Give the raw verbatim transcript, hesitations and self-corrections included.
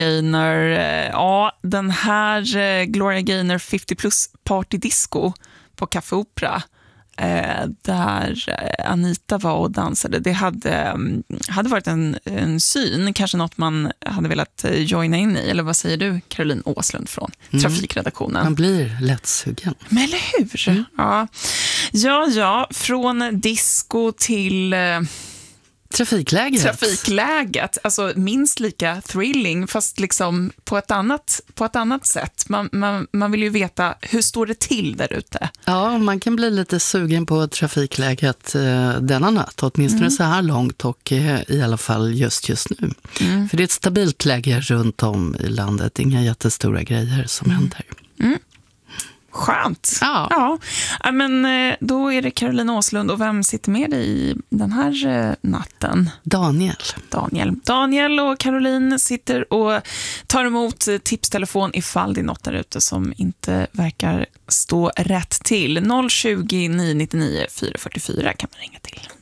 Gaynor, ja, den här Gloria Gaynor femtio plus Party Disco på Café Opera, där Anita var och dansade, det hade, hade varit en, en syn, kanske något man hade velat joina in i, eller vad säger du, Caroline Åslund från mm. Trafikredaktionen? Man blir lätt sugen. Men eller hur? Mm. Ja. ja, ja, från disco till... Trafikläget. Trafikläget, alltså minst lika thrilling, fast liksom på ett annat, på ett annat sätt. Man, man, man vill ju veta, hur står det till där ute? Ja, man kan bli lite sugen på trafikläget eh, denna natt, åtminstone mm. så här långt och eh, i alla fall just just nu. Mm. För det är ett stabilt läge runt om i landet, inga jättestora grejer som mm. händer. Mm. Skönt. Ja. Ja. ja, men då är det Caroline Åslund, och vem sitter med i den här natten? Daniel. Daniel. Daniel och Caroline sitter och tar emot tipstelefon ifall det är något där ute som inte verkar stå rätt till. noll tjugo, nio nio nio, fyra fyra fyra kan man ringa till.